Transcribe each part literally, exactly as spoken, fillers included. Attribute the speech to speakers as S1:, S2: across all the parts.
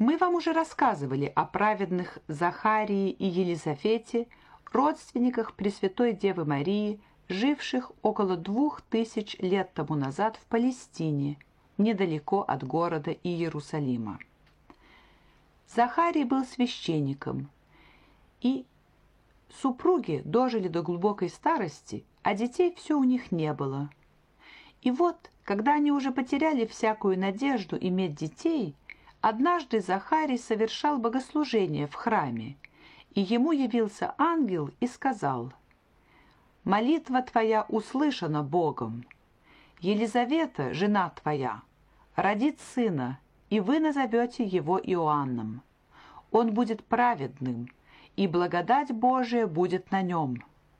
S1: Мы вам уже рассказывали о праведных Захарии и Елизавете, родственниках Пресвятой Девы Марии, живших около двух тысяч лет тому назад в Палестине, недалеко от города Иерусалима. Захарий был священником, и супруги дожили до глубокой старости, а детей все у них не было. И вот, когда они уже потеряли всякую надежду иметь детей, однажды Захарий совершал богослужение в храме, и ему явился ангел и сказал: «Молитва твоя услышана Богом. Елизавета, жена твоя, родит сына, и вы назовете его Иоанном. Он будет праведным, и благодать Божия будет на нем.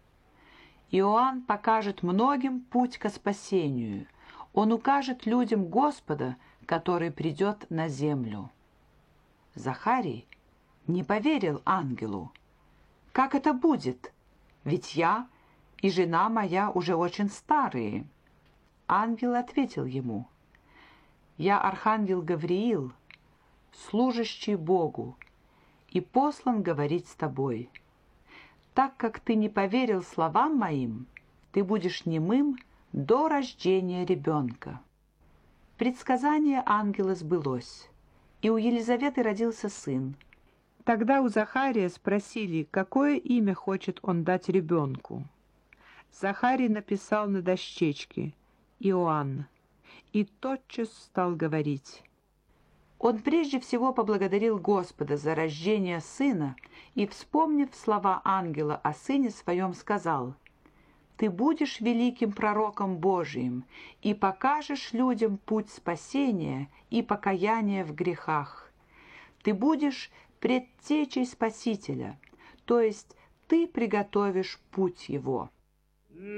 S1: Иоанн покажет многим путь ко спасению. Он укажет людям Господа, который придет на землю». Захарий не поверил ангелу. «Как это будет? Ведь я и жена моя уже очень старые». Ангел ответил ему: «Я архангел Гавриил, служащий Богу, и послан говорить с тобой. Так как ты не поверил словам моим, ты будешь немым до рождения ребенка». Предсказание ангела сбылось, и у Елизаветы родился сын. Тогда у Захария спросили, какое имя хочет он дать ребенку. Захарий написал на дощечке «Иоанн» и тотчас стал говорить. Он прежде всего поблагодарил Господа за рождение сына и, вспомнив слова ангела о сыне своем, сказал: «Ты будешь великим пророком Божиим и покажешь людям путь спасения и покаяния в грехах. Ты будешь предтечей Спасителя, то есть ты приготовишь путь его».